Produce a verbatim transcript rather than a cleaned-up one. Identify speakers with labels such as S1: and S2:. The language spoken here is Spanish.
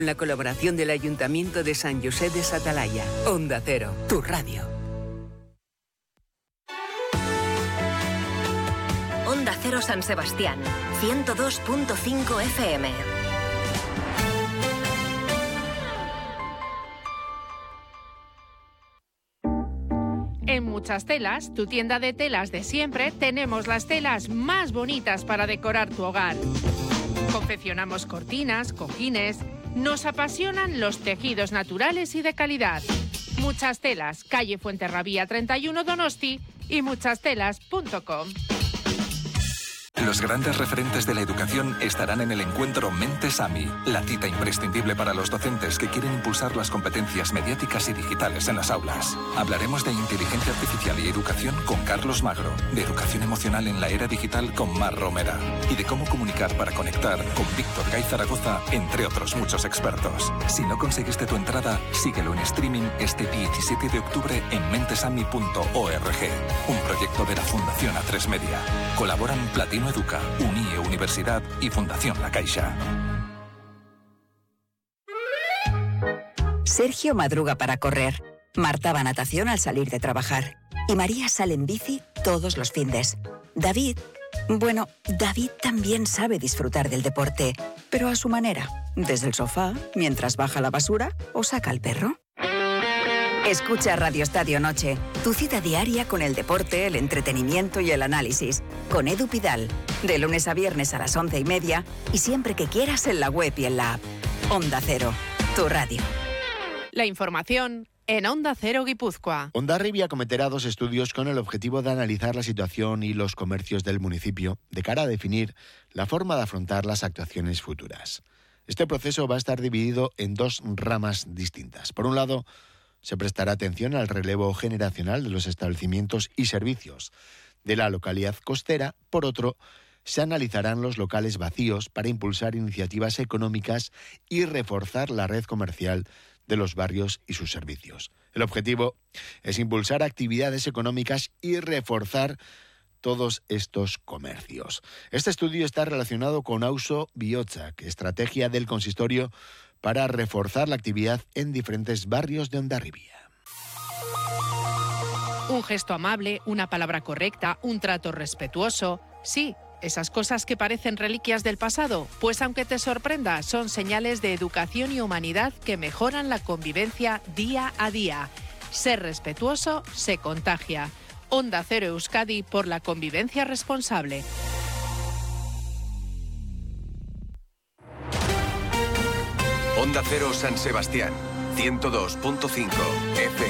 S1: La colaboración del Ayuntamiento de San José de Satalaya. Onda Cero, tu radio.
S2: Onda Cero San Sebastián, ciento dos punto cinco F M.
S3: En Muchas Telas, tu tienda de telas de siempre, tenemos las telas más bonitas para decorar tu hogar. Confeccionamos cortinas, cojines. Nos apasionan los tejidos naturales y de calidad. Muchas Telas, calle Fuenterrabía treinta y uno Donosti y muchas telas punto com.
S4: Los grandes referentes de la educación estarán en el encuentro Mentes AMI, la cita imprescindible para los docentes que quieren impulsar las competencias mediáticas y digitales en las aulas. Hablaremos de inteligencia artificial y educación con Carlos Magro, de educación emocional en la era digital con Mar Romera y de cómo comunicar para conectar con Víctor Gay Zaragoza, entre otros muchos expertos. Si no conseguiste tu entrada, síguelo en streaming este diecisiete de octubre en mentesami punto org, un proyecto de la Fundación A tres Media. Colaboran Platino Educa, Unie Universidad y Fundación La Caixa.
S5: Sergio madruga para correr, Marta va a natación al salir de trabajar y María sale en bici todos los findes. David, bueno, David también sabe disfrutar del deporte, pero a su manera, desde el sofá, mientras baja la basura o saca al perro. Escucha Radio Estadio Noche, tu cita diaria con el deporte, el entretenimiento y el análisis, con Edu Pidal, de lunes a viernes a las once y media y siempre que quieras en la web y en la app. Onda Cero, tu radio.
S3: La información en Onda Cero Guipúzcoa.
S6: Hondarribia acometerá dos estudios con el objetivo de analizar la situación y los comercios del municipio de cara a definir la forma de afrontar las actuaciones futuras. Este proceso va a estar dividido en dos ramas distintas. Por un lado, se prestará atención al relevo generacional de los establecimientos y servicios de la localidad costera. Por otro, se analizarán los locales vacíos para impulsar iniciativas económicas y reforzar la red comercial de los barrios y sus servicios. El objetivo es impulsar actividades económicas y reforzar todos estos comercios. Este estudio está relacionado con Auzo Bihotzak, estrategia del consistorio para reforzar la actividad en diferentes barrios de Hondarribia.
S3: Un gesto amable, una palabra correcta, un trato respetuoso. Sí, esas cosas que parecen reliquias del pasado, pues aunque te sorprenda, son señales de educación y humanidad que mejoran la convivencia día a día. Ser respetuoso se contagia. Onda Cero Euskadi por la convivencia responsable.
S7: Onda Cero San Sebastián, ciento dos punto cinco F M.